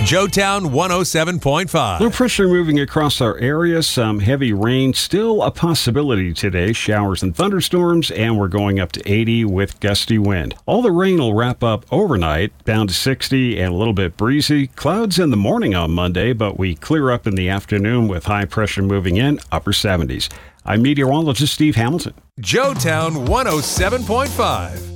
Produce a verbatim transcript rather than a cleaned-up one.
Joetown one oh seven point five. Low pressure moving across our area. Some heavy rain still a possibility today. Showers and thunderstorms, and we're going up to eighty with gusty wind. All the rain will wrap up overnight, down to sixty and a little bit breezy. Clouds in the morning on Monday, but we clear up in the afternoon with high pressure moving in, upper seventies. I'm meteorologist Steve Hamilton. Joetown one oh seven point five.